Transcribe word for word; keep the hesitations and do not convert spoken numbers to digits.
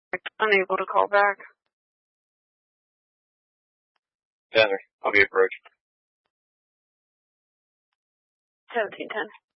Unable to call back. Tanner, I'll be approached. seventeen ten.